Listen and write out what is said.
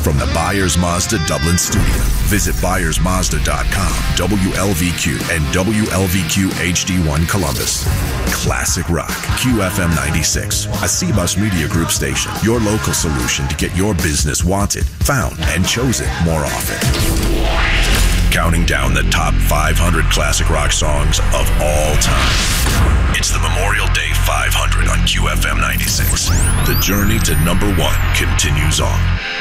From the Byers Mazda Dublin studio, visit ByersMazda.com, WLVQ, and WLVQ HD1 Columbus. Classic Rock, QFM 96, a CBus Media Group station. Your local solution to get your business wanted, found, and chosen more often. Counting down the top 500 classic rock songs of all time. It's the Memorial Day 500 on QFM 96. The journey to number one continues on.